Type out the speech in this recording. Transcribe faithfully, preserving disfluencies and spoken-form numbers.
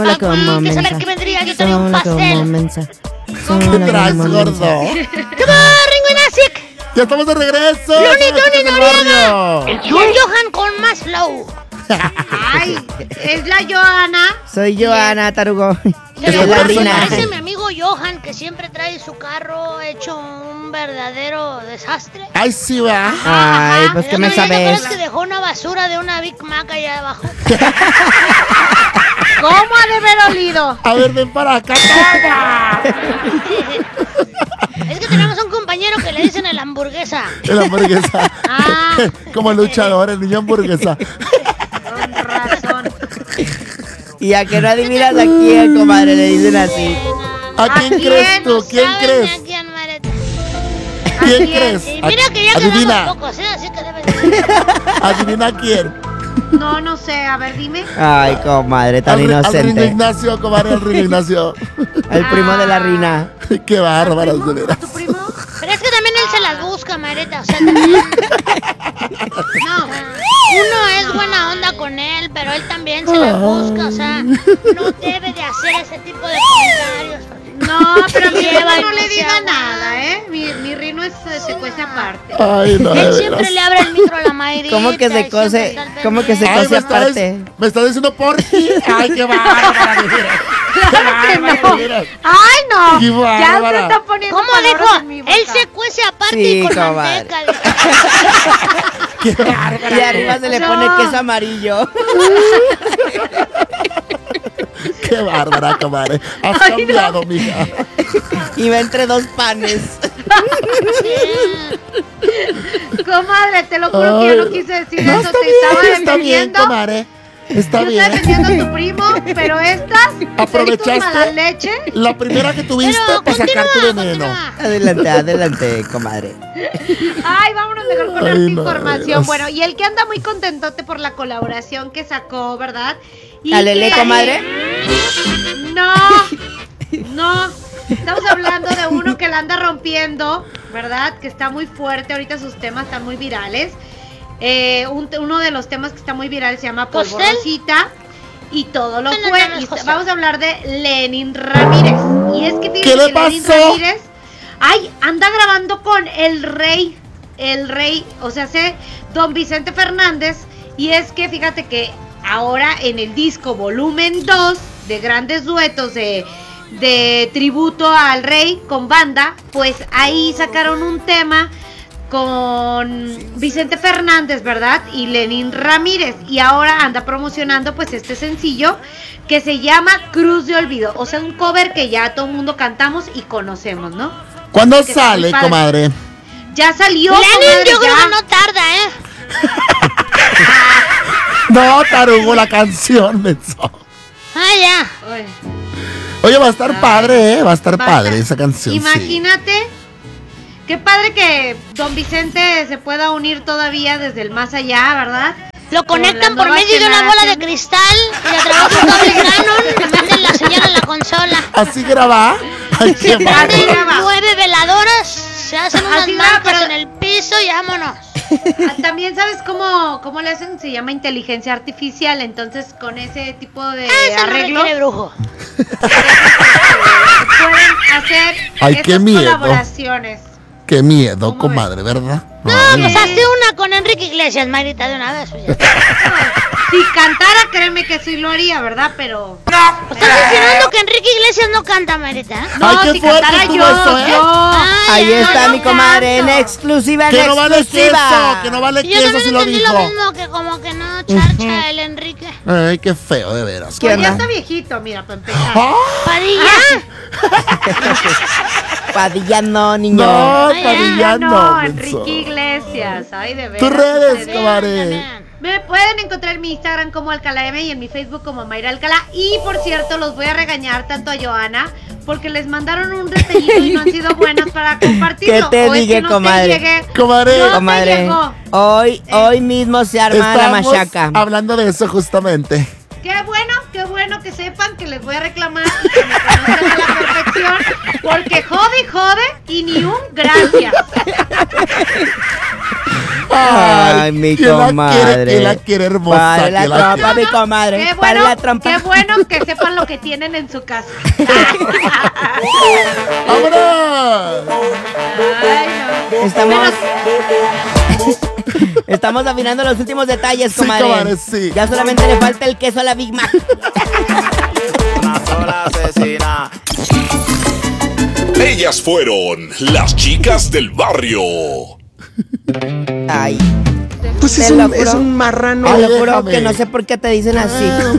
Hola, como ¿Qué mensa. saber qué vendría? Yo traía un Hola, como pastel. mensa. ¿Qué traes, gordo? ¡Come on, Ringo y Nasic! ¡Ya estamos de regreso! ¡Looney ¡Somos Tunes chicos del Noriega! barrio! Y el Johan con más flow. Ay, es la Joana. Soy Joana, tarugo. Pero Es la se Rina. parece mi amigo Johan, que siempre trae su carro hecho un verdadero desastre. ¡Ay, sí, va! Ay, pues El que me otro día, ¿te acuerdas sabes. que dejó una basura de una Big Mac allá abajo? ¿Cómo ha de haber olido? A ver, ven para acá, toma. Es que tenemos un compañero que le dicen el hamburguesa. El hamburguesa. Ah. Como luchador, el niño hamburguesa. Con razón. Y a que no adivinas a quién, comadre, le dicen así. ¿A ¿A quién quién? crees tú? ¿Quién ¿Saben crees? a quién, Mareta? ¿Quién quién? crees? Y mira que ya Adivina. quedamos pocos, ¿eh? Así que debe de... Adivina quién. No, no sé, a ver, dime. Ay, comadre, tan Al, ri- al Rino inocente. Ignacio, comadre, al Rino Ignacio. El primo de la Rina. Qué bárbaro, de veras. ¿Tu primo? Pero es que también él se las busca, Mareta. O sea, también... No, uno es buena onda con él, pero él también se las busca. O sea, no debe de hacer ese tipo de comentarios. No, pero a mi Lleva Rino no le y no diga se nada, ¿eh? Mi, mi Rino es, eh, se cuece aparte. Ay, no, de Él siempre veras. le abre el micro a la Mayrita. ¿Cómo que se y siempre cose? está al ¿Cómo que se pendiente. Ay, cose me está, aparte? des- me está diciendo Porky. Ay, qué bárbara, de veras. Qué bárbara, de veras. ¡Ay, no! Qué Ya bárbara. se está poniendo ¿Cómo palabras dijo? en mi boca. Él se cuece aparte Sí, y con comadre. manteca. Qué bárbara. Y arriba se le No. pone queso amarillo. Qué bárbara, comadre. Has Ay, cambiado, mija. Y va entre dos panes. Comadre, te lo juro que yo no quise decir No, eso. está Te bien, estaba está bien, defendiendo. comadre. Está Yo bien. estaba defendiendo a tu primo, pero estas. Aprovechaste estas mala leche. la primera que tuviste Pero para sacar tu continúa, veneno. continúa. Adelante, adelante, comadre. Ay, vámonos mejor con Ay, esta no, información. Dios. Bueno, y el que anda muy contentote por la colaboración que sacó, ¿verdad? Y Alele, que- comadre. No, no. Estamos hablando de uno que la anda rompiendo, ¿verdad? Que está muy fuerte. Ahorita sus temas están muy virales. Eh, un- uno de los temas que está muy viral se llama Polvo ¿Costel? Rosita. Y todo lo No, no, fue. no, no es Y Costel. vamos a hablar de Lenin Ramírez. Y es que fíjense ¿Qué le que Lenin pasó? Ramírez, ay, anda grabando con el rey. El rey, o sea, sé, don Vicente Fernández. Y es que fíjate que ahora en el disco volumen dos de grandes duetos de, de tributo al rey con banda, pues ahí sacaron un tema con Vicente Fernández, ¿verdad? Y Lenin Ramírez. Y ahora anda promocionando pues este sencillo que se llama Cruz de Olvido. O sea, un cover que ya todo el mundo cantamos y conocemos, ¿no? ¿Cuándo Que está muy sale, padre. comadre? Ya salió, Lenin, comadre, yo creo ya. que no tarda, ¿eh? No, tarugo, la canción, menso. Ah, ya. Oye, Oye, va a estar padre, ¿eh? Va a estar va a padre estar- esa canción. sí. Imagínate. Qué padre que don Vicente se pueda unir todavía desde el más allá, ¿verdad? Lo conectan las por nuevas medio de una bola de generaciones. cristal y a través de un cable Granon le meten la señal a la consola. ¿Así graba? Ay, qué Se bárbaro. prenden graba. nueve veladoras, se hacen unas Así graba, marcas pero- en el piso y vámonos. Ah, también sabes cómo, cómo le hacen, se llama inteligencia artificial, entonces con ese tipo de Ah, Eso no arreglo requiere brujo. pueden hacer Ay, estas qué miedo. colaboraciones. Qué miedo, ¿Cómo comadre, ¿verdad? No, Ay. pues hazte una con Enrique Iglesias, Marita, de una vez. Pues ya. Si cantara, créeme que sí lo haría, ¿verdad? Pero ¿Estás insinuando que Enrique Iglesias no canta, Marita? no, Ay, qué si fuerte cantara estuvo yo, eso, ¿eh? yo. Ah, Ahí ya. está no mi comadre en canto. exclusiva, en Que no vale exclusiva. queso, que no vale Y yo queso también si lo entendí dijo. lo mismo, que como que no charcha el Enrique. Ay, qué feo, de veras. ¿Qué Pues ya onda? está viejito, mira, para empezar. Ah, Padilla. Padilla no, niño. No, Ay, Padilla, no, no, menso. Enrique Iglesias, ay, de veras. Tus redes, ustedes. comadre. También. Me pueden encontrar en mi Instagram como Alcalá M y en mi Facebook como Mayra Alcalá. Y por cierto, los voy a regañar tanto a Joana porque les mandaron un detallito y no han sido buenas para compartirlo. ¿Qué te O es dije, que no te comadre? llegué. Comadre, No te Comadre, llegó. hoy, hoy mismo se arma la estamos machaca. hablando de eso justamente. Qué bueno, qué bueno que sepan que les voy a reclamar y que me conocen a la perfección. Porque jode y jode y ni un gracias. Ay, mi ¿quién la comadre. quiere? ¿Quién la quiere hermosa? Para la ¿Quién la trompa, mi comadre. Qué Para bueno, la trompa. qué bueno que sepan lo que tienen en su casa. ¡Vámonos! Ay, no. Estamos. Estamos afinando los últimos detalles, Sí, comadre. comadre, sí. Ya solamente le falta el queso a la Big Mac. Una sola asesina. Ellas fueron las chicas del barrio. Ay. Pues Te es lo un, juro. es un marrano. Te Ay, lo juro déjame. que no sé por qué te dicen así.